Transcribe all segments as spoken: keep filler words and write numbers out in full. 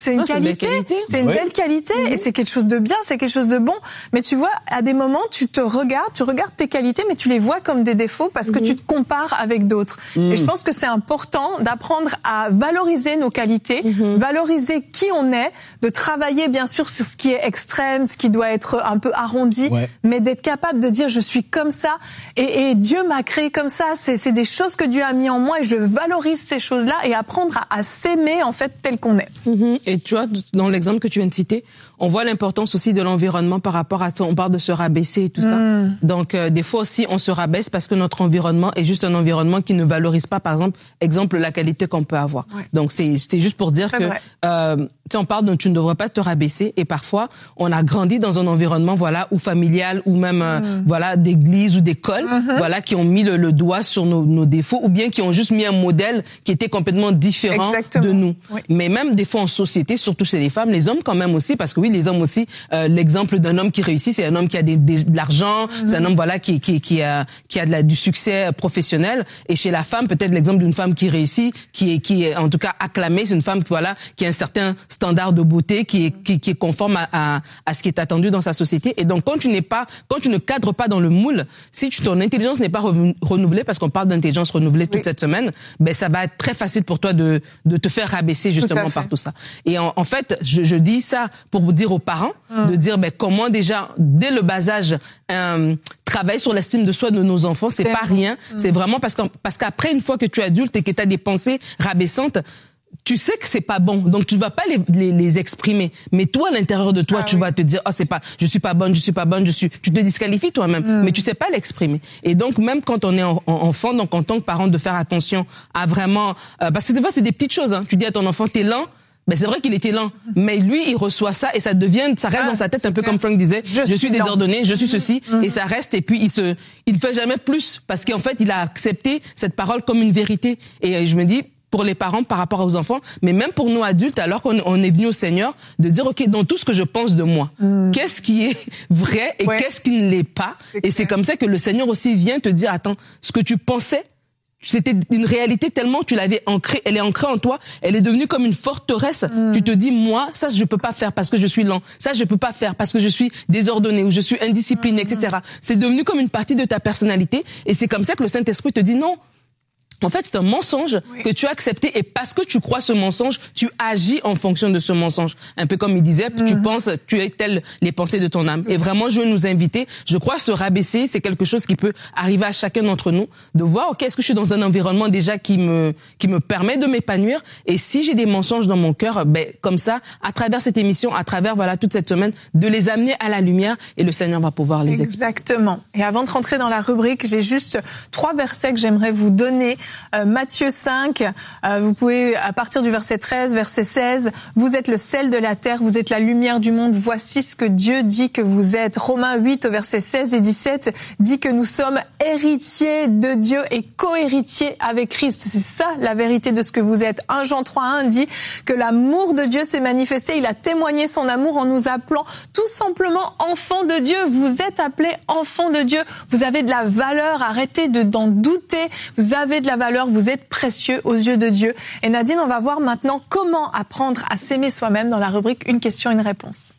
C'est une, ah, qualité, c'est une, une ouais. belle qualité mmh. et c'est quelque chose de bien, c'est quelque chose de bon. Mais tu vois, à des moments, tu te regardes, tu regardes tes qualités, mais tu les vois comme des défauts parce mmh. que tu te compares avec d'autres. Mmh. Et je pense que c'est important d'apprendre à valoriser nos qualités, mmh. valoriser qui on est, de travailler bien sûr sur ce qui est extrême, ce qui doit être un peu arrondi, ouais. mais d'être capable de dire je suis comme ça et, et Dieu m'a créé comme ça. C'est, c'est des choses que Dieu a mis en moi et je valorise ces choses-là et apprendre à, à s'aimer en fait tel qu'on est. Mmh. Et tu vois, dans l'exemple que tu viens de citer, on voit l'importance aussi de l'environnement par rapport à ça. On parle de se rabaisser et tout mmh. ça. Donc, euh, des fois aussi, on se rabaisse parce que notre environnement est juste un environnement qui ne valorise pas, par exemple, exemple, la qualité qu'on peut avoir. Ouais. Donc, c'est, c'est juste pour dire c'est que, euh, tu sais, on parle de tu ne devrais pas te rabaisser et parfois, on a grandi dans un environnement, voilà, ou familial ou même, euh, mmh. voilà, d'église ou d'école, mmh. voilà, qui ont mis le, le doigt sur nos, nos défauts ou bien qui ont juste mis un modèle qui était complètement différent Exactement. de nous. Oui. Mais même des fois en société, surtout chez les femmes, les hommes quand même aussi, parce que oui, les hommes aussi, euh, l'exemple d'un homme qui réussit, c'est un homme qui a des, des, de l'argent, mmh. c'est un homme voilà qui qui qui a qui a de la, du succès professionnel. Et chez la femme, peut-être l'exemple d'une femme qui réussit, qui est qui est en tout cas acclamée, c'est une femme voilà qui a un certain standard de beauté, qui est qui, qui est conforme à, à à ce qui est attendu dans sa société. Et donc quand tu n'es pas, quand tu ne cadres pas dans le moule, si tu, ton intelligence n'est pas re, renouvelée, parce qu'on parle d'intelligence renouvelée toute oui. cette semaine, ben ça va être très facile pour toi de de te faire rabaisser justement tout par tout ça. Et en, en fait, je, je dis ça pour vous dire aux parents, mmh. de dire ben comment déjà dès le bas âge euh, travailler sur l'estime de soi de nos enfants, c'est, c'est pas bon. rien, mmh. c'est vraiment parce qu'en, parce qu'après une fois que tu es adulte et que tu as des pensées rabaissantes, tu sais que c'est pas bon, donc tu vas pas les, les, les exprimer. Mais toi, à l'intérieur de toi, ah, tu oui. vas te dire, ah, oh, c'est pas, je suis pas bonne, je suis pas bonne, je suis, tu te disqualifies toi-même. Mm. Mais tu sais pas l'exprimer. Et donc, même quand on est en, en, enfant, donc en tant que parent, de faire attention à vraiment, euh, parce que des fois, c'est des petites choses, hein. Tu dis à ton enfant, t'es lent. Ben c'est vrai qu'il était lent, mais lui il reçoit ça et ça devient, ça reste ah, dans sa tête un peu clair. Comme Frank disait, je, je suis, suis désordonné, je suis ceci mm-hmm. et ça reste et puis il se, il ne fait jamais plus parce qu'en fait il a accepté cette parole comme une vérité et je me dis pour les parents par rapport aux enfants, mais même pour nous adultes alors qu'on on est venu au Seigneur de dire ok dans tout ce que je pense de moi, mm. qu'est-ce qui est vrai et ouais. qu'est-ce qui ne l'est pas c'est et clair. C'est comme ça que le Seigneur aussi vient te dire attends ce que tu pensais c'était une réalité tellement tu l'avais ancrée, elle est ancrée en toi, elle est devenue comme une forteresse. Mm. Tu te dis moi ça je peux pas faire parce que je suis lent, ça je peux pas faire parce que je suis désordonné ou je suis indiscipliné, mm. et cetera. C'est devenu comme une partie de ta personnalité et c'est comme ça que le Saint-Esprit te dit non. En fait, c'est un mensonge oui. que tu as accepté et parce que tu crois ce mensonge, tu agis en fonction de ce mensonge. Un peu comme il disait, mm-hmm. tu penses, tu es tel les pensées de ton âme. Et vraiment, je veux nous inviter. Je crois se rabaisser, c'est quelque chose qui peut arriver à chacun d'entre nous, de voir, ok, est-ce que je suis dans un environnement déjà qui me qui me permet de m'épanouir et si j'ai des mensonges dans mon cœur, ben comme ça, à travers cette émission, à travers voilà toute cette semaine, de les amener à la lumière et le Seigneur va pouvoir les expliquer. Exactement. Et avant de rentrer dans la rubrique, j'ai juste trois versets que j'aimerais vous donner. Euh, Matthieu cinq, euh, vous pouvez, à partir du verset treize, verset seize, vous êtes le sel de la terre, vous êtes la lumière du monde, voici ce que Dieu dit que vous êtes. Romains huit, au verset seize et dix-sept, dit que nous sommes héritiers de Dieu et co-héritiers avec Christ. C'est ça la vérité de ce que vous êtes. un Jean trois un dit que l'amour de Dieu s'est manifesté, il a témoigné son amour en nous appelant tout simplement enfants de Dieu. Vous êtes appelés enfants de Dieu, vous avez de la valeur, arrêtez de, d'en douter, vous avez de la valeur, vous Vous êtes précieux aux yeux de Dieu. Et Nadine, on va voir maintenant comment apprendre à s'aimer soi-même dans la rubrique Une question, une réponse.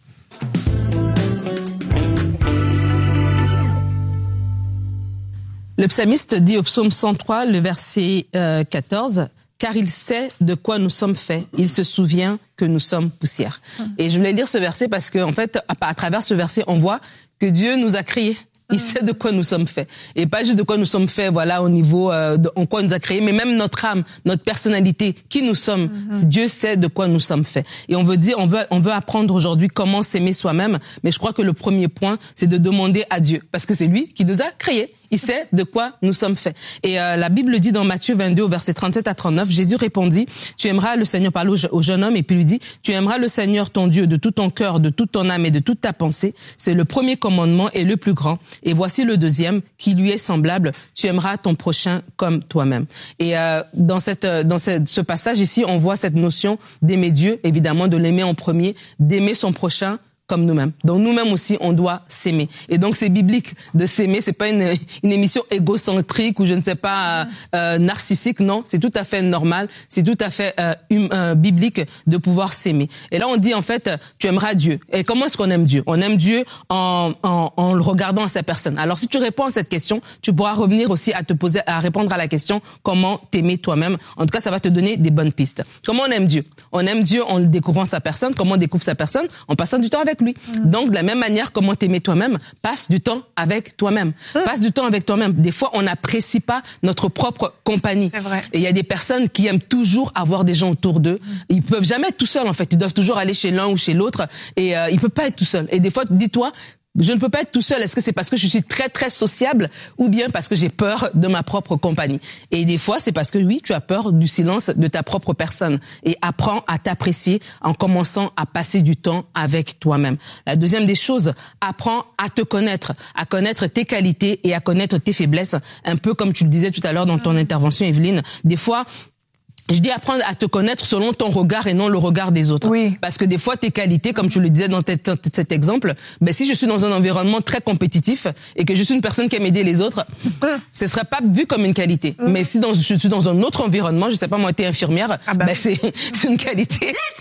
Le psalmiste dit au psaume cent trois, le verset euh, quatorze, « Car il sait de quoi nous sommes faits, il se souvient que nous sommes poussière. Hum. » Et je voulais lire ce verset parce que, en fait, à, à travers ce verset, on voit que Dieu nous a créés. Il sait de quoi nous sommes faits. Et pas juste de quoi nous sommes faits, voilà, au niveau euh, de, en quoi il nous a créés, mais même notre âme, notre personnalité, qui nous sommes. Mm-hmm. Dieu sait de quoi nous sommes faits. Et on veut dire, on veut, on veut apprendre aujourd'hui comment s'aimer soi-même. Mais je crois que le premier point, c'est de demander à Dieu. Parce que c'est lui qui nous a créés. Il sait de quoi nous sommes faits. Et euh, la Bible dit dans Matthieu vingt-deux, au verset trente-sept à trente-neuf, Jésus répondit, tu aimeras le Seigneur, parle au, au jeune homme, et puis lui dit, tu aimeras le Seigneur ton Dieu de tout ton cœur, de toute ton âme et de toute ta pensée. C'est le premier commandement et le plus grand. Et voici le deuxième, qui lui est semblable, tu aimeras ton prochain comme toi-même. Et euh, dans cette dans cette, ce passage ici, on voit cette notion d'aimer Dieu, évidemment, de l'aimer en premier, d'aimer son prochain comme nous-mêmes. Donc nous-mêmes aussi, on doit s'aimer. Et donc c'est biblique de s'aimer. C'est pas une, une émission égocentrique ou je ne sais pas euh, narcissique. Non, c'est tout à fait normal. C'est tout à fait euh, hum, euh, biblique de pouvoir s'aimer. Et là, on dit en fait, tu aimeras Dieu. Et comment est-ce qu'on aime Dieu? On aime Dieu en, en, en le regardant à sa personne. Alors si tu réponds à cette question, tu pourras revenir aussi à te poser, à répondre à la question comment t'aimer toi-même. En tout cas, ça va te donner des bonnes pistes. Comment on aime Dieu? On aime Dieu en découvrant sa personne. Comment on découvre sa personne? En passant du temps avec lui. Mmh. Donc, de la même manière, comment t'aimer toi-même, passe du temps avec toi-même. Mmh. Passe du temps avec toi-même. Des fois, on n'apprécie pas notre propre compagnie. C'est vrai. Et il y a des personnes qui aiment toujours avoir des gens autour d'eux. Mmh. Ils peuvent jamais être tout seuls, en fait. Ils doivent toujours aller chez l'un ou chez l'autre. Et euh, ils peuvent pas être tout seuls. Et des fois, dis-toi, je ne peux pas être tout seul. Est-ce que c'est parce que je suis très, très sociable ou bien parce que j'ai peur de ma propre compagnie? Et des fois, c'est parce que oui, tu as peur du silence de ta propre personne. Et apprends à t'apprécier en commençant à passer du temps avec toi-même. La deuxième des choses, apprends à te connaître, à connaître tes qualités et à connaître tes faiblesses. Un peu comme tu le disais tout à l'heure dans ton intervention, Evelyne. Des fois, je dis apprendre à te connaître selon ton regard et non le regard des autres. Oui. Parce que des fois, tes qualités, comme tu le disais dans cet exemple, ben si je suis dans un environnement très compétitif et que je suis une personne qui aime aider les autres, ce serait pas vu comme une qualité. Mm. Mais si dans, je suis dans un autre environnement, je sais pas moi, t'es infirmière, ah ben. ben c'est une qualité.